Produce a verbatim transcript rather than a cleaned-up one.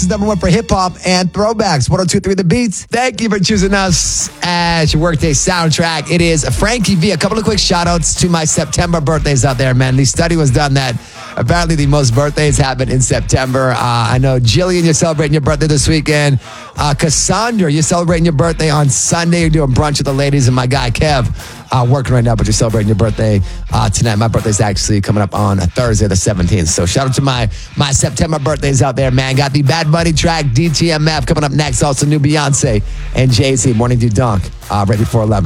is number one for hip hop and throwbacks. one oh two point three The Beats. Thank you for choosing us as your workday soundtrack. It is Frankie V. A couple of quick shout outs to my September birthdays out there, man. The study was done that apparently the most birthdays happen in September. Uh, I know Jillian, you're celebrating your birthday this weekend. Uh, Cassandra, you're celebrating your birthday on Sunday. You're doing brunch with the ladies, and my guy Kev, uh, working right now, but you're celebrating your birthday uh, tonight. My birthday's actually coming up on Thursday the seventeenth. So shout out to my my September birthdays out there, man. Got the Bad Bunny track, D T M F, coming up next. Also new Beyonce and Jay-Z, Morning Dew Dunk, uh, right before eleven.